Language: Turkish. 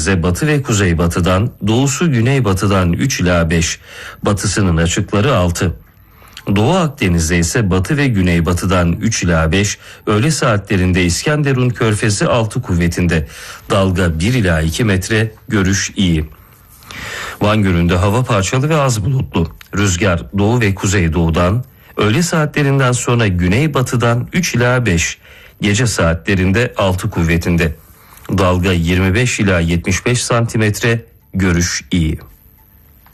Akdeniz'de batı ve kuzeybatıdan, doğusu güneybatıdan 3 ila 5, batısının açıkları 6. Doğu Akdeniz'de ise batı ve güneybatıdan 3 ila 5, öğle saatlerinde İskenderun Körfezi 6 kuvvetinde, dalga 1 ila 2 metre, görüş iyi. Van Gölü'nde hava parçalı ve az bulutlu. Rüzgar doğu ve kuzeydoğudan, öğle saatlerinden sonra güneybatıdan 3 ila 5, gece saatlerinde 6 kuvvetinde. Dalga 25 ila 75 santimetre, görüş iyi.